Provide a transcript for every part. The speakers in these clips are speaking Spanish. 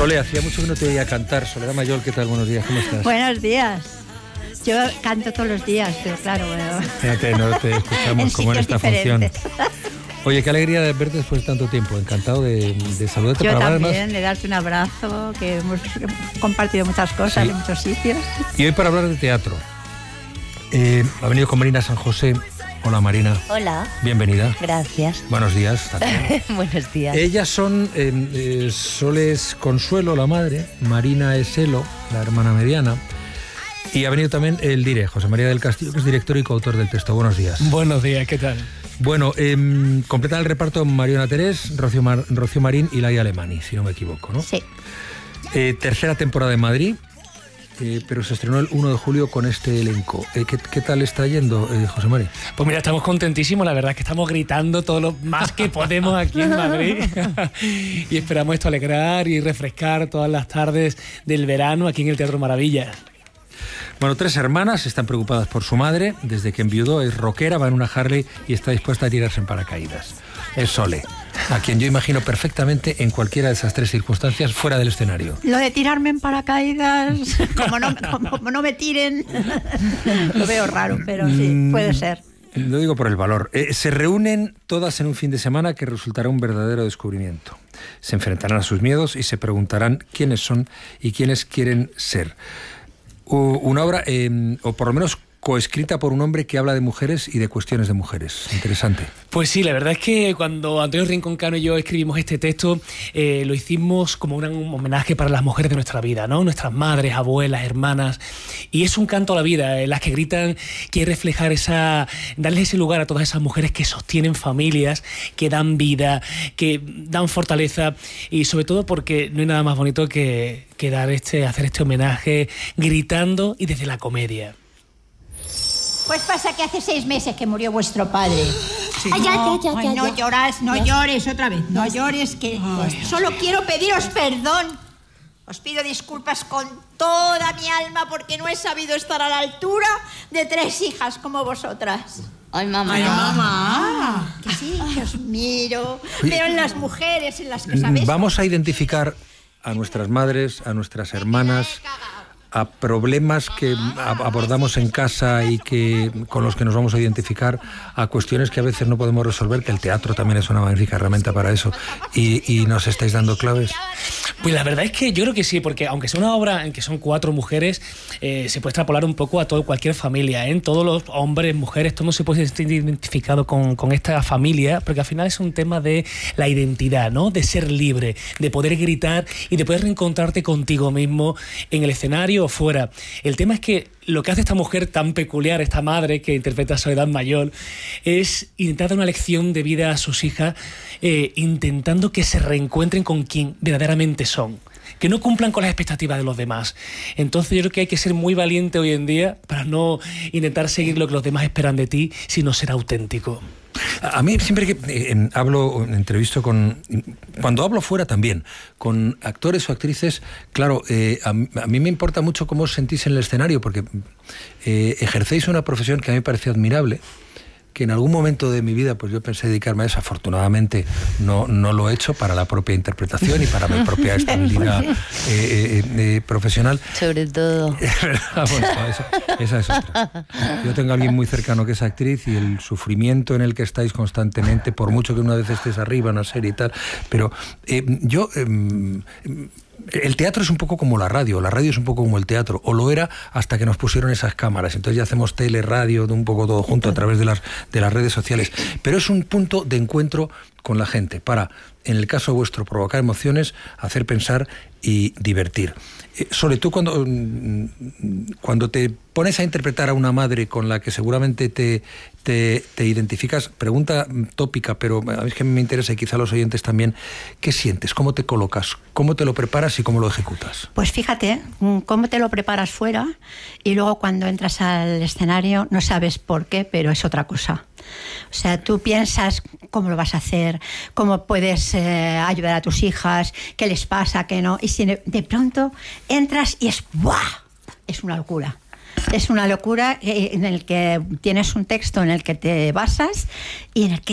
Sole, hacía mucho que no te veía cantar. Soledad Mayol, ¿qué tal? Buenos días, ¿cómo estás? Buenos días. Yo canto todos los días, pero claro, bueno. Fíjate, no te escuchamos como en esta función. Oye, qué alegría de verte después de tanto tiempo. Encantado de saludarte. Yo para también, hablar de darte un abrazo, que hemos compartido muchas cosas en muchos sitios. Y hoy para hablar de teatro. Ha venido con Marina San José. Hola, Marina. Hola. Bienvenida. Gracias. Buenos días. Buenos días. Ellas son, Sole es Consuelo, la madre, Marina es Elo, la hermana mediana, y ha venido también el dire, José María del Castillo, que es director y coautor del texto. Buenos días. Buenos días, ¿qué tal? Bueno, completa el reparto Mariona Terés, Rocío Marín y Laia Alemany, si no me equivoco, ¿no? Sí. Tercera temporada en Madrid. Pero se estrenó el 1 de julio con este elenco. ¿Qué tal está yendo, José María? Pues mira, estamos contentísimos, la verdad es que estamos gritando todo lo más que podemos aquí en Madrid y esperamos esto alegrar y refrescar todas las tardes del verano aquí en el Teatro Maravillas. Bueno, 3 hermanas están preocupadas por su madre. Desde que enviudó es rockera, va en una Harley y está dispuesta a tirarse en paracaídas. Es Sole, a quien yo imagino perfectamente en cualquiera de esas 3 circunstancias fuera del escenario. Lo de tirarme en paracaídas, como no me tiren, lo veo raro, pero sí, puede ser. Lo digo por el valor. Se reúnen todas en un fin de semana que resultará un verdadero descubrimiento. Se enfrentarán a sus miedos y se preguntarán quiénes son y quiénes quieren ser. Una obra, o por lo menos coescrita por un hombre que habla de mujeres y de cuestiones de mujeres. Interesante. Pues sí, la verdad es que cuando Antonio Rincón Cano y yo escribimos este texto, lo hicimos como un homenaje para las mujeres de nuestra vida, ¿no? Nuestras madres, abuelas, hermanas. Y es un canto a la vida, las que gritan, quiere reflejar darles ese lugar a todas esas mujeres que sostienen familias, que dan vida, que dan fortaleza, y sobre todo porque no hay nada más bonito que hacer este homenaje gritando y desde la comedia. Pues pasa que hace 6 meses que murió vuestro padre. Sí. No llores otra vez. No llores, que solo quiero pediros perdón. Os pido disculpas con toda mi alma porque no he sabido estar a la altura de 3 hijas como vosotras. Ay, mamá. Ay, mamá. Que sí, que os miro. Pero en las mujeres, en las que sabéis... Vamos a identificar a nuestras madres, a nuestras hermanas, a problemas que abordamos en casa y con los que nos vamos a identificar, a cuestiones que a veces no podemos resolver, que el teatro también es una magnífica herramienta para eso. ¿Y nos estáis dando claves? Pues la verdad es que yo creo que sí, porque aunque sea una obra en que son 4 mujeres, se puede extrapolar un poco a cualquier familia, ¿eh? Todos los hombres, mujeres, todo se puede sentir identificado con esta familia, porque al final es un tema de la identidad, ¿no? De ser libre, de poder gritar y de poder reencontrarte contigo mismo en el escenario o fuera. El tema es que lo que hace esta mujer tan peculiar, esta madre que interpreta a Soledad Mayol, es intentar dar una lección de vida a sus hijas, intentando que se reencuentren con quien verdaderamente son, que no cumplan con las expectativas de los demás. Entonces yo creo que hay que ser muy valiente hoy en día para no intentar seguir lo que los demás esperan de ti, sino ser auténtico. A mí siempre que entrevisto cuando hablo fuera también, con actores o actrices, claro, a mí me importa mucho cómo os sentís en el escenario, porque ejercéis una profesión que a mí me parece admirable, que en algún momento de mi vida pues yo pensé dedicarme a eso. Afortunadamente no lo he hecho, para la propia interpretación y para mi propia estabilidad profesional. Sobre todo. Bueno, esa es otra. Yo tengo a alguien muy cercano que es actriz y el sufrimiento en el que estáis constantemente, por mucho que una vez estés arriba en una serie y tal, pero el teatro es un poco como la radio es un poco como el teatro, o lo era hasta que nos pusieron esas cámaras. Entonces ya hacemos tele, radio, un poco todo junto a través de las redes sociales. Pero es un punto de encuentro con la gente para, en el caso vuestro, provocar emociones, hacer pensar y divertir. Sole, tú cuando te pones a interpretar a una madre con la que seguramente te identificas, pregunta tópica, pero a mí es que me interesa y quizá a los oyentes también, ¿qué sientes? ¿Cómo te colocas? ¿Cómo te lo preparas y cómo lo ejecutas? Pues fíjate, cómo te lo preparas fuera y luego cuando entras al escenario no sabes por qué, pero es otra cosa. O sea, tú piensas cómo lo vas a hacer, cómo puedes ayudar a tus hijas, qué les pasa, qué no, y si de pronto entras y es ¡buah! Es una locura. Es una locura en el que tienes un texto en el que te basas y en el que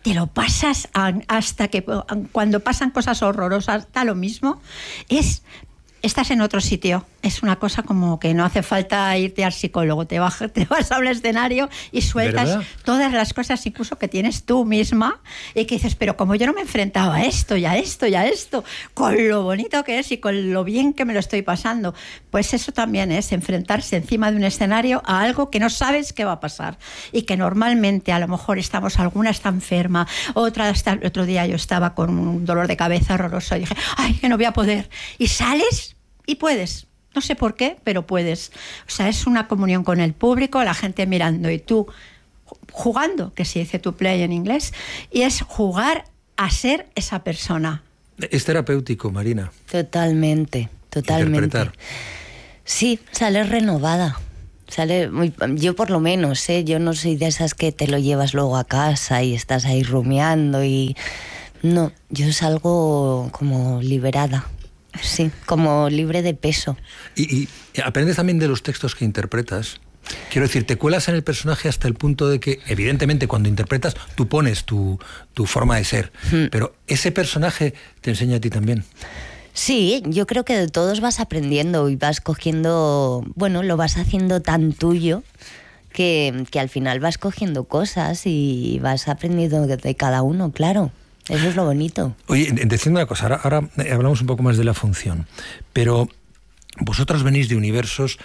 te lo pasas hasta que cuando pasan cosas horrorosas, da lo mismo. Estás en otro sitio. Es una cosa como que no hace falta irte al psicólogo. Te vas a un escenario y sueltas ¿verdad? todas las cosas incluso que tienes tú misma y que dices, pero como yo no me he enfrentado a esto y a esto y a esto, con lo bonito que es y con lo bien que me lo estoy pasando, pues eso también es enfrentarse encima de un escenario a algo que no sabes qué va a pasar y que normalmente a lo mejor alguna está enferma, el otro día yo estaba con un dolor de cabeza horroroso y dije, ay, que no voy a poder. Y sales y puedes. No sé por qué, pero puedes. O sea, es una comunión con el público, la gente mirando y tú jugando, que se dice to play en inglés, y es jugar a ser esa persona. Es terapéutico, Marina. Totalmente. Interpretar. Sí, sales renovada. Yo por lo menos, yo no soy de esas que te lo llevas luego a casa y estás ahí rumiando y... No, yo salgo como liberada. Sí, como libre de peso. Y aprendes también de los textos que interpretas. Quiero decir, te cuelas en el personaje hasta el punto de que, evidentemente, cuando interpretas, tú pones tu forma de ser. Pero ese personaje te enseña a ti también. Sí, yo creo que de todos vas aprendiendo y vas cogiendo... Bueno, lo vas haciendo tan tuyo que al final vas cogiendo cosas y vas aprendiendo de cada uno, claro. Eso es lo bonito. Oye, diciendo una cosa, ahora hablamos un poco más de la función, pero vosotros venís de universos...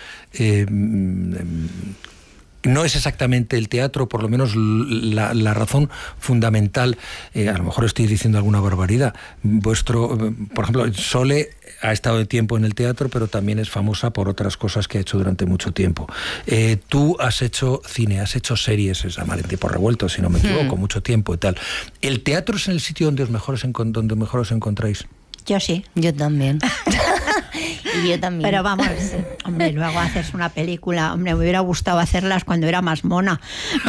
no es exactamente el teatro, por lo menos la razón fundamental, a lo mejor estoy diciendo alguna barbaridad, por ejemplo, Sole ha estado de tiempo en el teatro, pero también es famosa por otras cosas que ha hecho durante mucho tiempo. Tú has hecho cine, has hecho series, en Tiempo Revuelto, si no me equivoco, mucho tiempo y tal. ¿El teatro es el sitio donde mejor os encontráis? Yo sí. Yo también. Y yo también. Pero vamos, hombre, luego haces una película, hombre, me hubiera gustado hacerlas cuando era más mona.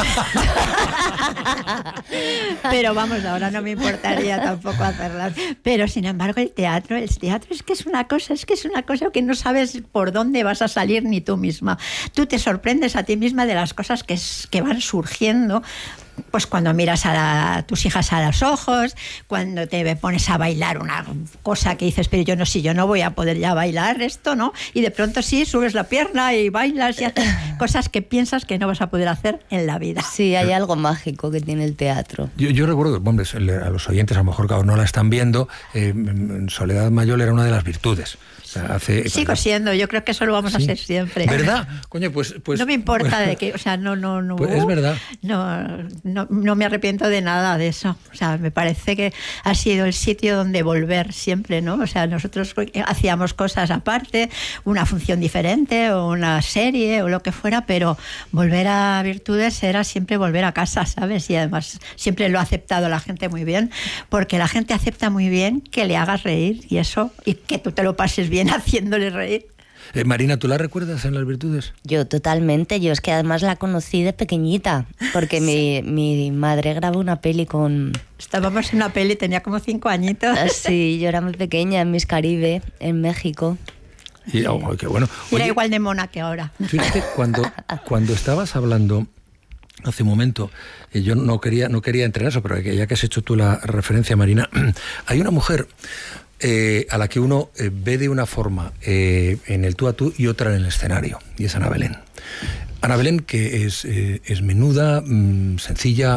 Pero vamos, ahora no me importaría tampoco hacerlas. Pero sin embargo, el teatro es que es una cosa que no sabes por dónde vas a salir ni tú misma. Tú te sorprendes a ti misma de las cosas que van surgiendo. Pues cuando miras a tus hijas a los ojos, cuando te pones a bailar una cosa que dices, pero yo no voy a poder ya bailar esto, ¿no? Y de pronto sí, subes la pierna y bailas y haces cosas que piensas que no vas a poder hacer en la vida. Sí, hay algo mágico que tiene el teatro. Yo recuerdo, hombre, a los oyentes a lo mejor no la están viendo, Soledad Mayol era una de las virtudes. Sigo siendo, yo creo que eso lo vamos a ser siempre. ¿Verdad? Coño, pues no me importa de que, o sea, no. Pues es verdad. No me arrepiento de nada de eso. O sea, me parece que ha sido el sitio donde volver siempre, ¿no? O sea, nosotros hacíamos cosas aparte, una función diferente o una serie o lo que fuera, pero volver a Virtudes era siempre volver a casa, ¿sabes? Y además siempre lo ha aceptado la gente muy bien, porque la gente acepta muy bien que le hagas reír y eso, y que tú te lo pases bien haciéndole reír. Marina, ¿tú la recuerdas en Las Virtudes? Yo totalmente, yo es que además la conocí de pequeñita, porque sí. mi madre grabó una peli con... Estábamos en una peli, tenía como 5 añitos. Sí, yo era muy pequeña en Miss Caribe, en México. Y, qué bueno. Era igual de mona que ahora. Fíjate, cuando estabas hablando hace un momento, yo no quería entrar en eso, pero ya que has hecho tú la referencia, Marina, hay una mujer... a la que uno ve de una forma en el tú a tú y otra en el escenario, y es Ana Belén. Ana Belén, que es menuda, sencilla,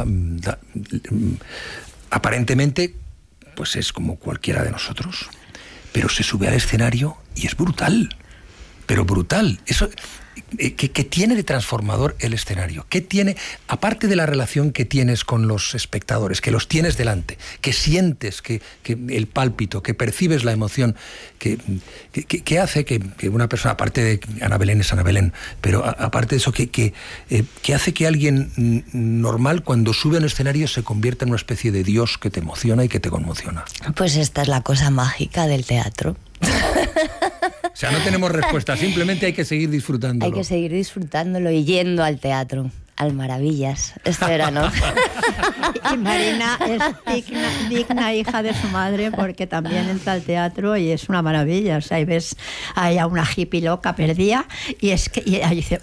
aparentemente pues es como cualquiera de nosotros, pero se sube al escenario y es brutal, pero brutal. Eso... ¿Qué tiene de transformador el escenario? ¿Qué tiene, aparte de la relación que tienes con los espectadores, que los tienes delante, que sientes que el pálpito, que percibes la emoción, que hace que una persona, aparte de Ana Belén es Ana Belén, pero aparte de eso, que hace que alguien normal cuando sube a un escenario se convierta en una especie de Dios que te emociona y que te conmociona? Pues esta es la cosa mágica del teatro. O sea, no tenemos respuesta, simplemente hay que seguir disfrutándolo. Hay que seguir disfrutándolo y yendo al teatro, al Maravillas, este verano. Y Marina es digna hija de su madre, porque también entra al teatro y es una maravilla. O sea, y ves ahí a una hippie loca perdida y ahí dice, uy,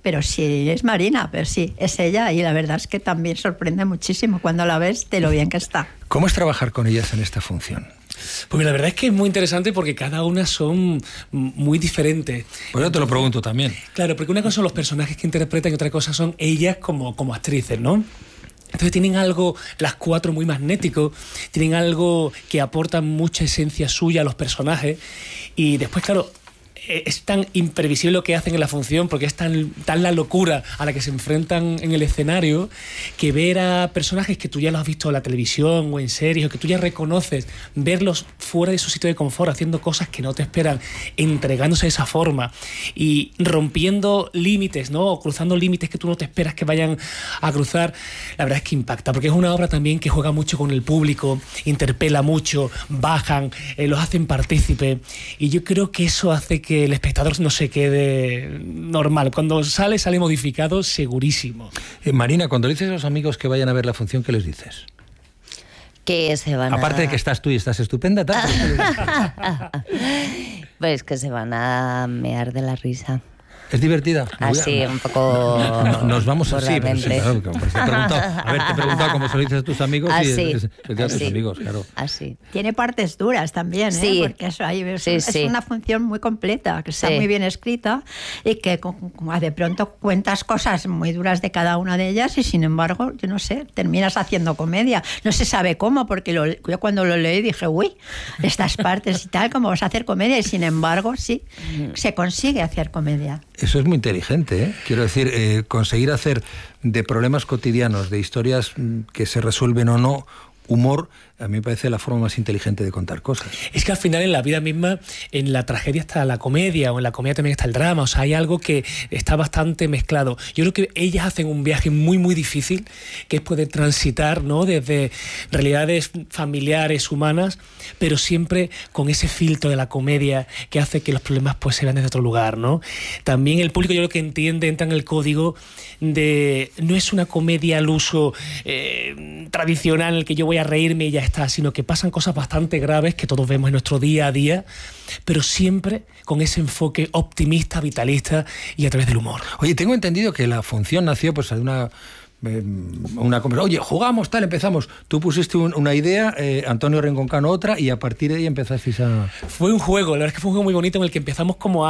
pero sí, es Marina, pero sí, es ella, y la verdad es que también sorprende muchísimo cuando la ves de lo bien que está. ¿Cómo es trabajar con ellas en esta función? Pues la verdad es que es muy interesante porque cada una son muy diferentes. Pues yo te lo pregunto también. Claro, porque una cosa son los personajes que interpretan y otra cosa son ellas como actrices, ¿no? Entonces tienen algo, las cuatro, muy magnético, tienen algo que aporta mucha esencia suya a los personajes, y después, claro, es tan imprevisible lo que hacen en la función, porque es tan la locura a la que se enfrentan en el escenario, que ver a personajes que tú ya los has visto en la televisión o en series, o que tú ya reconoces, verlos fuera de su sitio de confort, haciendo cosas que no te esperan, entregándose de esa forma y rompiendo límites, ¿no? O cruzando límites que tú no te esperas que vayan a cruzar, la verdad es que impacta, porque es una obra también que juega mucho con el público, interpela mucho, bajan, los hacen partícipe, y yo creo que eso hace que el espectador no se quede normal. Cuando sale modificado, segurísimo. Marina, cuando le dices a los amigos que vayan a ver la función, ¿qué les dices? Que se van Aparte de que estás tú y estás estupenda, tal. Pues que se van a mear de la risa. ¿Es divertida? Así, un poco. Nos vamos así, pero sí, claro, te he preguntado cómo se lo dices a tus amigos y a tus amigos, claro. Así. Tiene partes duras también, sí. Porque eso ahí es una función muy completa, que está muy bien escrita y que de pronto cuentas cosas muy duras de cada una de ellas y sin embargo, yo no sé, terminas haciendo comedia. No se sabe cómo, porque yo cuando lo leí dije, uy, estas partes y tal, ¿cómo vas a hacer comedia? Y sin embargo, sí, se consigue hacer comedia. Eso es muy inteligente, ¿eh? Quiero decir, conseguir hacer de problemas cotidianos, de historias que se resuelven o no, humor, a mí me parece la forma más inteligente de contar cosas. Es que al final en la vida misma, en la tragedia está la comedia, o en la comedia también está el drama, o sea, hay algo que está bastante mezclado. Yo creo que ellas hacen un viaje muy, muy difícil, que es poder transitar, ¿no?, desde realidades familiares, humanas, pero siempre con ese filtro de la comedia que hace que los problemas pues se vean desde otro lugar, ¿no? También el público, yo creo que entiende, entra en el código de no es una comedia al uso tradicional en el que yo voy a reírme y ya está, sino que pasan cosas bastante graves que todos vemos en nuestro día a día, pero siempre con ese enfoque optimista, vitalista y a través del humor. Oye, tengo entendido que la función nació pues de una conversación. Oye, jugamos, tal, empezamos. Tú pusiste una idea, Antonio Rengoncano otra, y a partir de ahí empezasteis a... Fue un juego, la verdad es que fue un juego muy bonito en el que empezamos como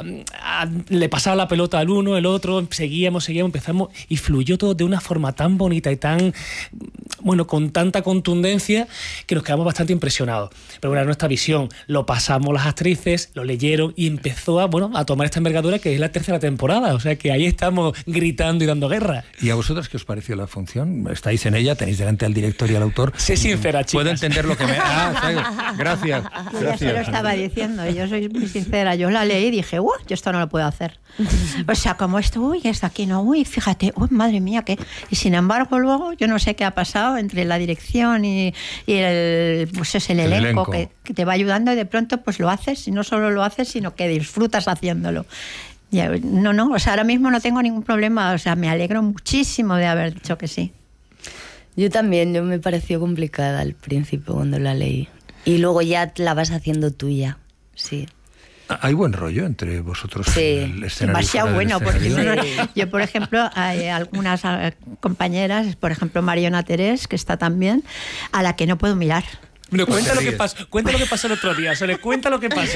le pasaba la pelota al uno, el otro, seguíamos, empezamos, y fluyó todo de una forma tan bonita y tan, bueno, con tanta contundencia, que nos quedamos bastante impresionados. Pero bueno, era nuestra visión, lo pasamos las actrices, lo leyeron y empezó a tomar esta envergadura que es la tercera temporada, o sea que ahí estamos gritando y dando guerra. ¿Y a vosotras qué os pareció la función? Estáis en ella, tenéis delante al director y al autor. Sé sincera, chicas. Puedo entender lo que me... gracias. Yo se lo estaba diciendo, yo soy muy sincera. Yo la leí y dije, yo esto no lo puedo hacer. O sea, como esto, esto aquí no, fíjate, madre mía, ¿qué? Y sin embargo, luego, yo no sé qué ha pasado entre la dirección y el elenco que te va ayudando, y de pronto pues lo haces, y no solo lo haces, sino que disfrutas haciéndolo. No, o sea, ahora mismo no tengo ningún problema, o sea, me alegro muchísimo de haber dicho que sí. Yo también, me pareció complicada al principio cuando la leí. Y luego ya la vas haciendo tuya, sí. ¿Hay buen rollo entre vosotros? Sí, el escenario, demasiado bueno, porque yo, por ejemplo, hay algunas compañeras, por ejemplo, Mariona Terés, que está también, a la que no puedo mirar. Bueno, cuenta lo que pasó el otro día, Sole, cuenta lo que pasó.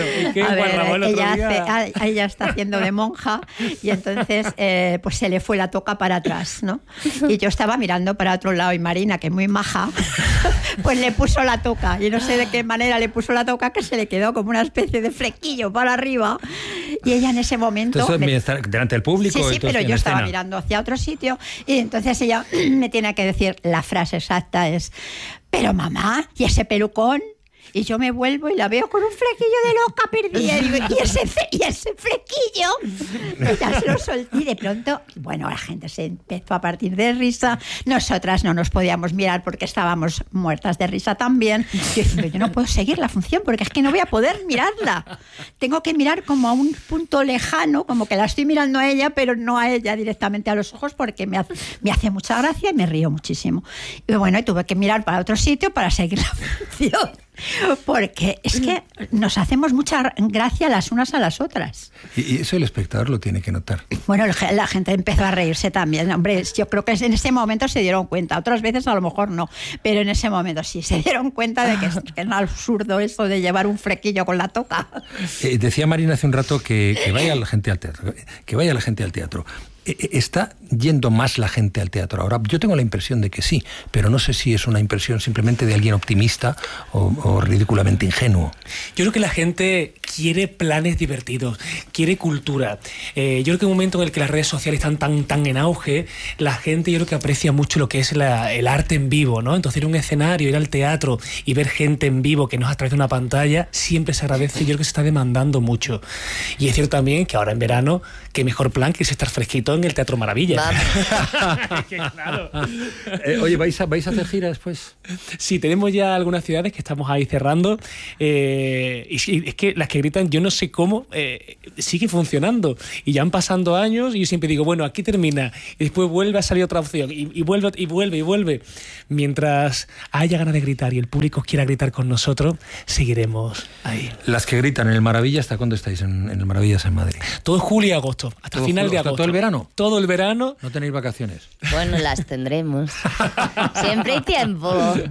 Ella está haciendo de monja y entonces pues se le fue la toca para atrás, ¿no? Y yo estaba mirando para otro lado y Marina, que es muy maja, pues le puso la toca, y no sé de qué manera le puso la toca, que se le quedó como una especie de flequillo para arriba, y ella en ese momento... Entonces, delante del público. Sí, pero yo estaba mirando hacia otro sitio y entonces ella me tiene que decir, la frase exacta es: pero mamá, ¿y ese pelucón? Y yo me vuelvo y la veo con un flequillo de loca perdida. Y digo, ¿y ese flequillo? Y ya se lo solté. Y de pronto, bueno, la gente se empezó a partir de risa. Nosotras no nos podíamos mirar porque estábamos muertas de risa también. Yo no puedo seguir la función porque es que no voy a poder mirarla. Tengo que mirar como a un punto lejano, como que la estoy mirando a ella, pero no a ella directamente a los ojos, porque me hace mucha gracia y me río muchísimo. Y bueno, tuve que mirar para otro sitio para seguir la función. Porque es que nos hacemos mucha gracia las unas a las otras. Y eso el espectador lo tiene que notar. Bueno, la gente empezó a reírse también. Hombre, yo creo que en ese momento se dieron cuenta. Otras veces a lo mejor no, pero en ese momento sí se dieron cuenta de que es absurdo eso de llevar un flequillo con la toca. Decía Marina hace un rato que vaya la gente al teatro. Que vaya la gente al teatro. ¿Está yendo más la gente al teatro ahora? Yo tengo la impresión de que sí, pero no sé si es una impresión simplemente de alguien optimista o ridículamente ingenuo. Yo creo que la gente quiere planes divertidos, quiere cultura. Yo creo que en un momento en el que las redes sociales están tan en auge, la gente yo creo que aprecia mucho lo que es el arte en vivo, ¿no? Entonces ir a un escenario, ir al teatro y ver gente en vivo que no es a través de una pantalla, siempre se agradece. Yo creo que se está demandando mucho. Y es cierto también que ahora en verano, qué mejor plan que es estar fresquito en el Teatro Maravilla. Claro. Oye, ¿vais a hacer gira después? Sí, tenemos ya algunas ciudades que estamos ahí cerrando. Y es que las que gritan, yo no sé cómo, sigue funcionando. Y ya han pasado años y yo siempre digo, bueno, aquí termina. Y después vuelve a salir otra opción. Y vuelve. Mientras haya ganas de gritar y el público quiera gritar con nosotros, seguiremos ahí. Las que gritan en el Maravilla, ¿hasta cuándo estáis en el Maravillas en Madrid? Todo julio y agosto, hasta final de agosto. ¿Todo el verano? Todo el verano. ¿No tenéis vacaciones? Bueno, las tendremos. Siempre hay tiempo.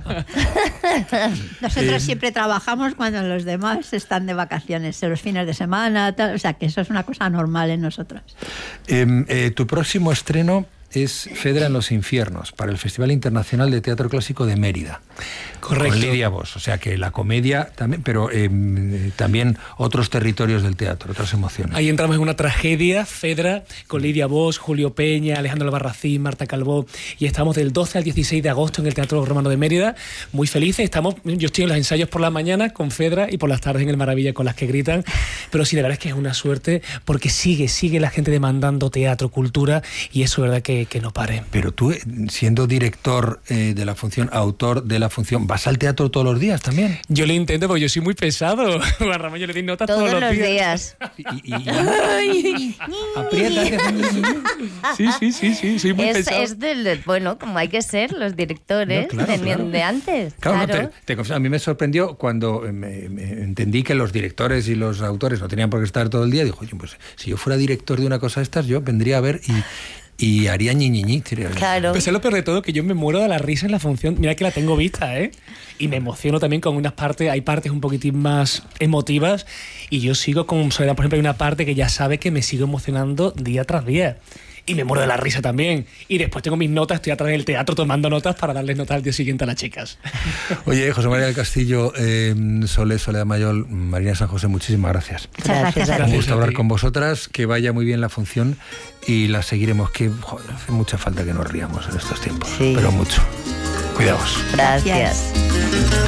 Nosotros siempre trabajamos cuando los demás están de vacaciones, los fines de semana, tal, o sea que eso es una cosa normal en nosotros. Tu próximo estreno es Fedra en los infiernos, para el Festival Internacional de Teatro Clásico de Mérida. Correcto. Con Lidia Bosch, o sea que la comedia también, pero también otros territorios del teatro, otras emociones. Ahí entramos en una tragedia, Fedra, con Lidia Bosch, Julio Peña, Alejandro Albarracín, Marta Calvó, y estamos del 12 al 16 de agosto en el Teatro Romano de Mérida, muy felices. Yo estoy en los ensayos por la mañana con Fedra y por las tardes en el Maravilla con las que gritan, pero sí, de verdad es que es una suerte porque sigue la gente demandando teatro, cultura, y eso es verdad que no pare. Pero tú, siendo director de la función, autor de la función, ¿vas al teatro todos los días también? Yo le intento porque yo soy muy pesado. Juan Ramón, yo le doy notas todos los días. Apriétate. Sí, soy muy pesado. Bueno, como hay que ser los directores, no, claro. de antes. Claro. A mí me sorprendió cuando me entendí que los directores y los autores no tenían por qué estar todo el día. Dijo, oye, pues si yo fuera director de una cosa de estas, yo vendría a ver y haría ñiñiñi. Claro. Pues es lo peor de todo, que yo me muero de la risa en la función. Mira que la tengo vista, ¿eh? Y me emociono también con unas partes, hay partes un poquitín más emotivas y yo sigo con Soledad, por ejemplo, hay una parte que ya sabe que me sigo emocionando día tras día. Y me muero de la risa también. Y después tengo mis notas, estoy atrás del teatro tomando notas para darles notas al día siguiente a las chicas. Oye, José María del Castillo, Soledad Mayol, Marina San José, muchísimas gracias. Muchas gracias. Un gusto hablar con vosotras, que vaya muy bien la función y la seguiremos, que hace mucha falta que nos riamos en estos tiempos, sí. Pero mucho. Cuidaos. Gracias.